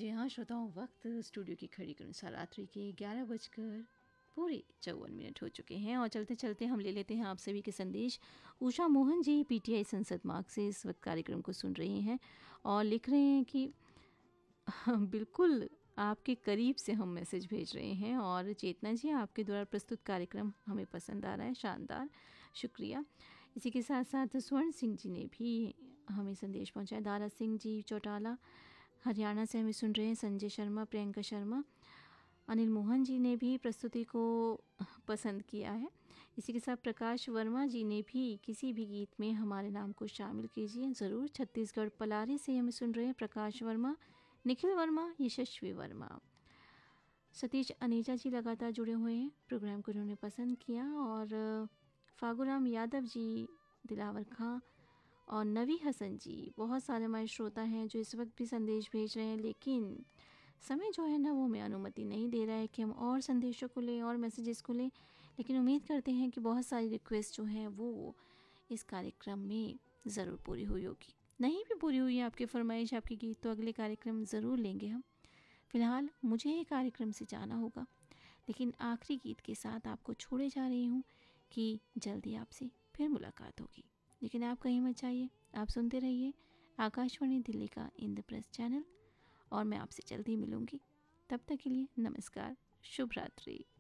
जी हाँ श्रोताओं, वक्त स्टूडियो की घड़ी के अनुसार रात्रि के 11:54 हो चुके हैं और चलते चलते हम ले लेते हैं आप सभी के संदेश। उषा मोहन जी पीटीआई संसद मार्ग से इस वक्त कार्यक्रम को सुन रही हैं और लिख रहे हैं कि हाँ, बिल्कुल आपके करीब से हम मैसेज भेज रहे हैं। और चेतना जी, आपके द्वारा प्रस्तुत कार्यक्रम हमें पसंद आ रहा है, शानदार, शुक्रिया। इसी के साथ साथ स्वर्ण सिंह जी ने भी हमें संदेश पहुंचाया। दारा सिंह जी चौटाला हरियाणा से हमें सुन रहे हैं। संजय शर्मा, प्रियंका शर्मा, अनिल मोहन जी ने भी प्रस्तुति को पसंद किया है। इसी के साथ प्रकाश वर्मा जी ने भी किसी भी गीत में हमारे नाम को शामिल कीजिए ज़रूर। छत्तीसगढ़ पलारी से हमें सुन रहे हैं प्रकाश वर्मा, निखिल वर्मा, यशस्वी वर्मा। सतीश अनेजा जी लगातार जुड़े हुए हैं, प्रोग्राम को उन्होंने पसंद किया। और फागुराम यादव जी, दिलावर खां और नवी हसन जी, बहुत सारे हमारे श्रोता हैं जो इस वक्त भी संदेश भेज रहे हैं, लेकिन समय जो है ना वो हमें अनुमति नहीं दे रहा है कि हम और संदेशों को लें और मैसेजेस को लें। लेकिन उम्मीद करते हैं कि बहुत सारी रिक्वेस्ट जो हैं वो इस कार्यक्रम में ज़रूर पूरी हुई होगी। नहीं भी पूरी हुई है आपकी फरमाइश, आपके गीत, तो अगले कार्यक्रम ज़रूर लेंगे हम। फ़िलहाल मुझे ये कार्यक्रम से जाना होगा, लेकिन आखिरी गीत के साथ आपको छोड़े जा रही हूँ कि जल्दी आपसे फिर मुलाकात होगी। लेकिन आप कहीं मत जाइए, आप सुनते रहिए आकाशवाणी दिल्ली का इंद्रप्रस्थ चैनल और मैं आपसे जल्दी मिलूँगी। तब तक के लिए नमस्कार, शुभ रात्रि।